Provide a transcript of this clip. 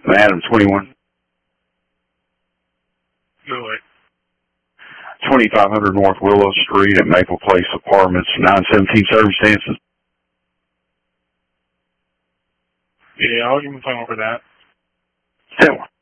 Madam 21. Go away. 2500 North Willow Street at Maple Place Apartments, 917 circumstances. Yeah, I'll give him a phone over that. 10-1.